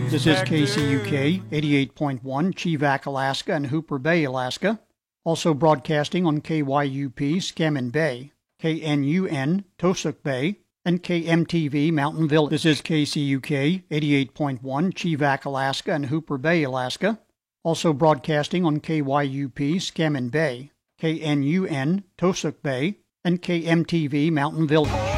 This is KCUK 88.1 Chevak, Alaska and Hooper Bay, Alaska. Also broadcasting on KYUP Scammon Bay, KNUN Tosuk Bay, and KMTV Mountain Village. This is KCUK 88.1 Chevak, Alaska and Hooper Bay, Alaska. Also broadcasting on KYUP Scammon Bay, KNUN Tosuk Bay, and KMTV Mountain Village.